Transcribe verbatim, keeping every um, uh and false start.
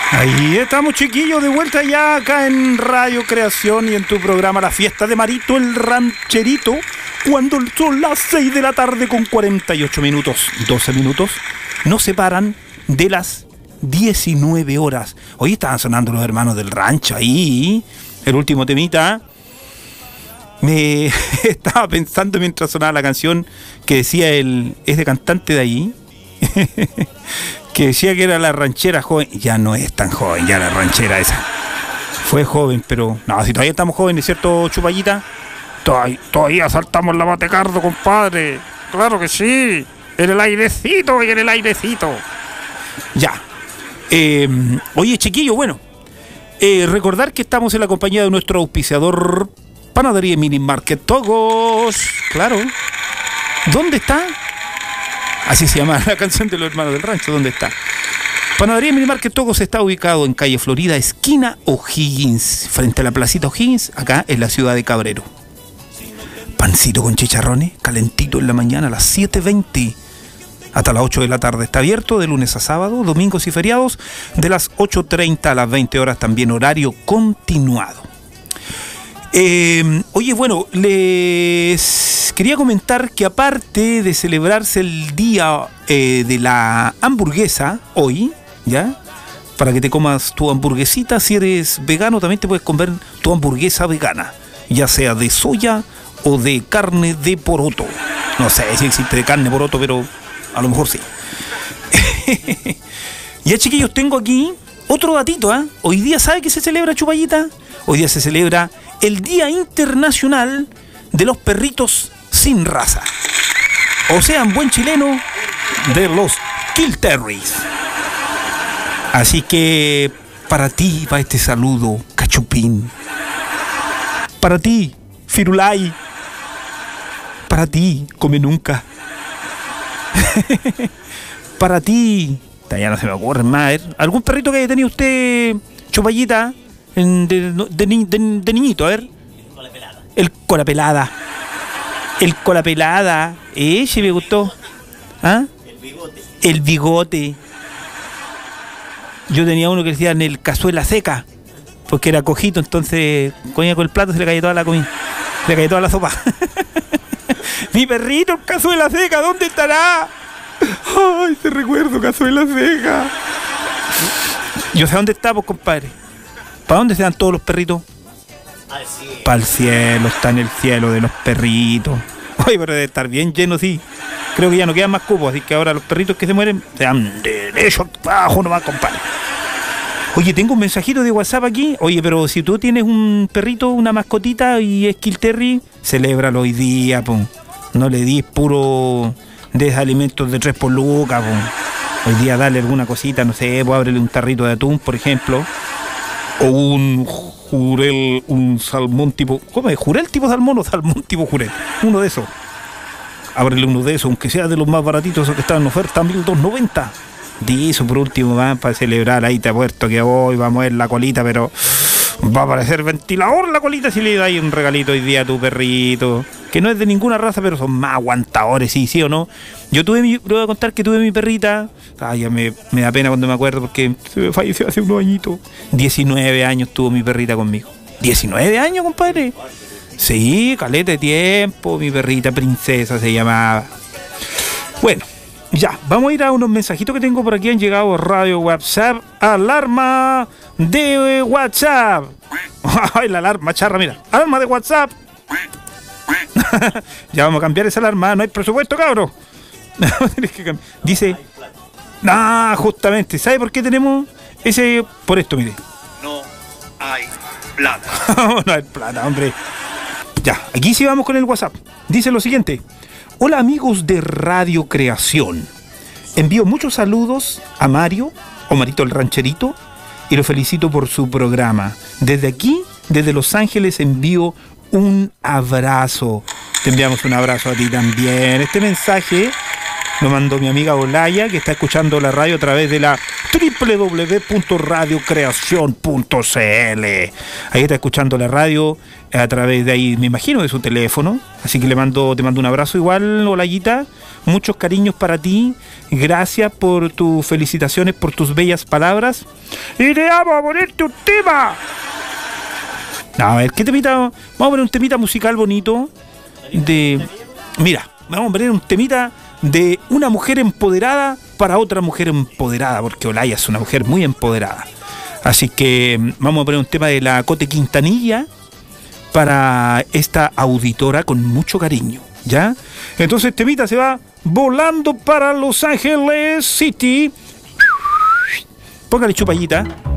Ahí estamos, chiquillos, de vuelta ya acá en Radio Creación y en tu programa La Fiesta de Marito, el Rancherito, cuando son las seis de la tarde con cuarenta y ocho minutos, doce minutos, nos separan de las diecinueve horas. Hoy estaban sonando los hermanos del rancho ahí, el último temita. Me estaba pensando mientras sonaba la canción que decía el, ese cantante de ahí, que decía que era la ranchera joven. Ya no es tan joven, ya la ranchera esa. Fue joven, pero... No, si todavía estamos jóvenes, ¿cierto, Chupallita? Todavía, todavía saltamos la Batecardo, compadre. Claro que sí. En el airecito y en el airecito. Ya. Eh, oye, chiquillo, bueno. Eh, recordar que estamos en la compañía de nuestro auspiciador Panadería Mini Market Togos. Claro. ¿Dónde está? Así se llama la canción de los hermanos del rancho. ¿Dónde está? Panadería Mini Market Togos está ubicado en calle Florida, esquina O'Higgins, frente a la placita O'Higgins, acá en la ciudad de Cabrero. Pancito con chicharrones, calentito en la mañana a las siete veinte hasta las ocho de la tarde. Está abierto de lunes a sábado, domingos y feriados, de las ocho treinta a las veinte horas, también horario continuado. Eh, oye, bueno, les quería comentar que aparte de celebrarse el día eh, de la hamburguesa hoy, ¿ya? Para que te comas tu hamburguesita, si eres vegano también te puedes comer tu hamburguesa vegana, ya sea de soya o de carne de poroto. No sé si existe de carne de poroto, pero a lo mejor sí. Ya, chiquillos, tengo aquí otro datito, ¿eh? Hoy día, ¿sabe qué se celebra, Chupallita? Hoy día se celebra el Día Internacional de los Perritos Sin Raza. O sea, en buen chileno, de los Kill Terriers. Así que para ti va este saludo, Cachupín. Para ti, Firulai. Para ti, Come Nunca. Para ti, ya no se me ocurre más. ¿Algún perrito que haya tenido usted, Chupallita? De, de, de, de, de niñito, a ver. El colapelada. El colapelada. El colapelada. Ese me gustó. ¿Ah? El bigote. El bigote. Yo tenía uno que decía en el cazuela seca, porque era cojito, entonces comía con el plato, se le caía toda la comida. Se le caía toda la sopa. Mi perrito, cazuela seca, ¿dónde estará? Ay, te recuerdo, cazuela seca. Yo sé dónde está, pues, compadre. ¿Para dónde se dan todos los perritos? Al cielo. Para el cielo, está en el cielo de los perritos. Oye, pero debe estar bien lleno, sí. Creo que ya no quedan más cupos, así que ahora los perritos que se mueren se dan derecho abajo nomás, compadre. Oye, tengo un mensajito de WhatsApp aquí. Oye, pero si tú tienes un perrito, una mascotita y es Kill Terry, celébralo hoy día, pum. No le dis puro desalimentos de tres por lucas, pum. Hoy día dale alguna cosita, no sé, pues ábrele un tarrito de atún, por ejemplo. O un jurel, un salmón tipo... ¿Cómo es? ¿Jurel tipo salmón o salmón tipo jurel? Uno de esos. Ábrele uno de esos, aunque sea de los más baratitos, esos que están en oferta, mil doscientos noventa. De eso por último, va, para celebrar. Ahí te apuesto que hoy va a mover la colita, pero va a parecer ventilador la colita si le dais un regalito hoy día a tu perrito. Que no es de ninguna raza, pero son más aguantadores, sí, sí o no. Yo tuve mi... Le voy a contar que tuve mi perrita. Ay, ya me, me da pena cuando me acuerdo porque se me falleció hace unos añitos. diecinueve años tuvo mi perrita conmigo. ¿diecinueve años, compadre? Sí, caleta de tiempo. Mi perrita princesa se llamaba. Bueno, ya, vamos a ir a unos mensajitos que tengo por aquí. Han llegado radio, WhatsApp, alarma de WhatsApp. Ay, la alarma, charra, mira. Alarma de WhatsApp. Ya vamos a cambiar esa alarma. No hay presupuesto, cabro. Dice... Ah, justamente. ¿Sabe por qué tenemos ese? Por esto, mire. No hay plata. No hay plata, hombre. Ya, aquí sí vamos con el WhatsApp. Dice lo siguiente. Hola, amigos de Radio Creación. Envío muchos saludos a Mario, o Marito el Rancherito, y lo felicito por su programa. Desde aquí, desde Los Ángeles, envío un abrazo. Te enviamos un abrazo a ti también. Este mensaje Lo mandó mi amiga Olaya, que está escuchando la radio a través de la doble u doble u doble u punto radio creación punto c l. Ahí está escuchando la radio a través de ahí, me imagino, de su teléfono. Así que le mando, te mando un abrazo igual, Olayita. Muchos cariños para ti. Gracias por tus felicitaciones, por tus bellas palabras. Y te vamos a ponerte un tema. A ver, ¿qué temita? Vamos a poner un temita musical bonito. De. Mira, vamos a poner un temita de una mujer empoderada para otra mujer empoderada, porque Olaya es una mujer muy empoderada. Así que vamos a poner un tema de la Cote Quintanilla para esta auditora con mucho cariño, ¿ya? Entonces temita se va volando para Los Ángeles City. Póngale chupallita.